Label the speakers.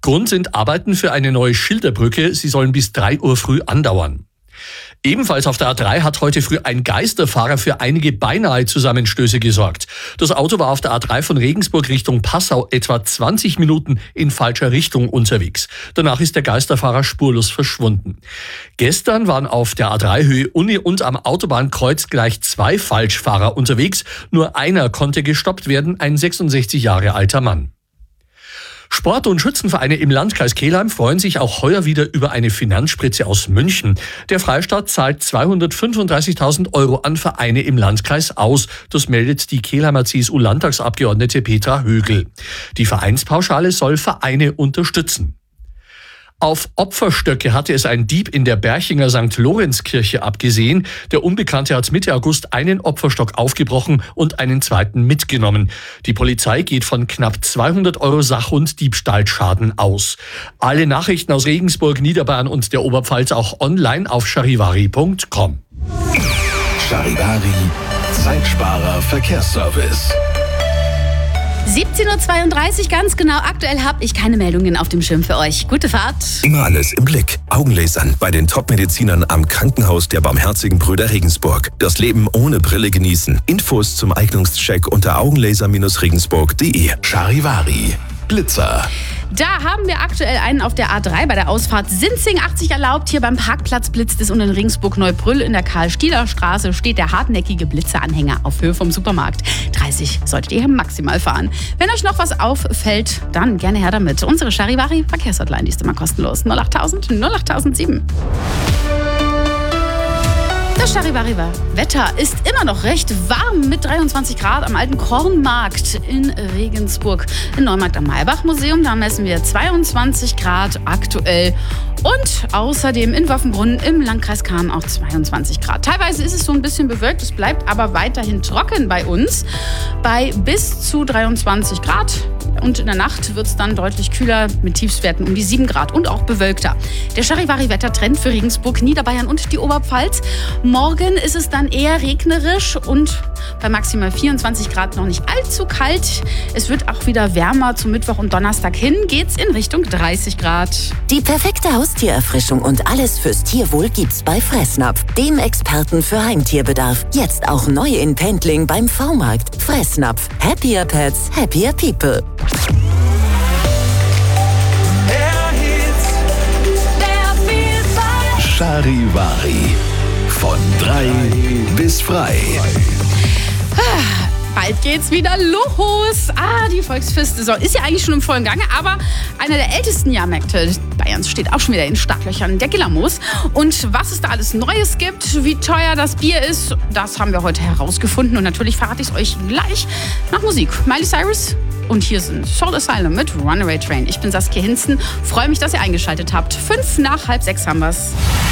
Speaker 1: Grund sind Arbeiten für eine neue Schilderbrücke. Sie sollen bis 3 Uhr früh andauern. Ebenfalls auf der A3 hat heute früh ein Geisterfahrer für einige beinahe Zusammenstöße gesorgt. Das Auto war auf der A3 von Regensburg Richtung Passau etwa 20 Minuten in falscher Richtung unterwegs. Danach ist der Geisterfahrer spurlos verschwunden. Gestern waren auf der A3 Höhe Uni und am Autobahnkreuz gleich 2 Falschfahrer unterwegs. Nur einer konnte gestoppt werden, ein 66 Jahre alter Mann. Sport- und Schützenvereine im Landkreis Kelheim freuen sich auch heuer wieder über eine Finanzspritze aus München. Der Freistaat zahlt 235.000 € an Vereine im Landkreis aus. Das meldet die Kelheimer CSU-Landtagsabgeordnete Petra Högel. Die Vereinspauschale soll Vereine unterstützen. Auf Opferstöcke hatte es ein Dieb in der Berchinger St. Lorenzkirche abgesehen. Der Unbekannte hat Mitte August einen Opferstock aufgebrochen und einen zweiten mitgenommen. Die Polizei geht von knapp 200 € Sach- und Diebstahlschaden aus. Alle Nachrichten aus Regensburg, Niederbayern und der Oberpfalz auch online auf charivari.com.
Speaker 2: Charivari, Zeitsparer Verkehrsservice.
Speaker 3: 17.32 Uhr, ganz genau. Aktuell habe ich keine Meldungen auf dem Schirm für euch. Gute Fahrt.
Speaker 2: Immer alles im Blick. Augenlasern bei den Top-Medizinern am Krankenhaus der Barmherzigen Brüder Regensburg. Das Leben ohne Brille genießen. Infos zum Eignungscheck unter augenlaser-regensburg.de. Charivari. Blitzer.
Speaker 3: Da haben wir aktuell einen auf der A3 bei der Ausfahrt Sinzing 80 erlaubt. Hier beim Parkplatz blitzt es und in Regensburg-Neubrüll in der Karl-Stieler-Straße steht der hartnäckige Blitzeranhänger auf Höhe vom Supermarkt. 30 solltet ihr hier maximal fahren. Wenn euch noch was auffällt, dann gerne her damit. Unsere Charivari-Verkehrshotline, die ist immer kostenlos. 08000 08007. Das Charivari-Wetter ist immer noch recht warm mit 23 Grad am alten Kornmarkt in Regensburg. In Neumarkt am Maybach-Museum, da messen wir 22 Grad aktuell. Und außerdem in Waffenbrunn im Landkreis Kahn auch 22 Grad. Teilweise ist es so ein bisschen bewölkt, es bleibt aber weiterhin trocken bei uns. Bei bis zu 23 Grad. Und in der Nacht wird es dann deutlich kühler mit Tiefstwerten um die 7 Grad und auch bewölkter. Der Charivari-Wettertrend für Regensburg, Niederbayern und die Oberpfalz. Morgen ist es dann eher regnerisch und bei maximal 24 Grad noch nicht allzu kalt. Es wird auch wieder wärmer. Zum Mittwoch und Donnerstag hin geht's in Richtung 30 Grad.
Speaker 4: Die perfekte Haustiererfrischung und alles fürs Tierwohl gibt's bei Fressnapf, dem Experten für Heimtierbedarf. Jetzt auch neu in Pendling beim V-Markt. Fressnapf. Happier Pets, happier People.
Speaker 2: Charivari. Von 3 bis frei.
Speaker 3: Bald geht's wieder los. Die Volksfestsaison ist ja eigentlich schon im vollen Gange, aber einer der ältesten Jahrmärkte Bayerns steht auch schon wieder in Startlöchern, der Gillermoos. Und was es da alles Neues gibt, wie teuer das Bier ist, das haben wir heute herausgefunden. Und natürlich verrate ich es euch gleich nach Musik. Miley Cyrus und hier sind Soul Asylum mit Runaway Train. Ich bin Saskia Hinzen, freue mich, dass ihr eingeschaltet habt. 5 nach halb 6 haben wir's.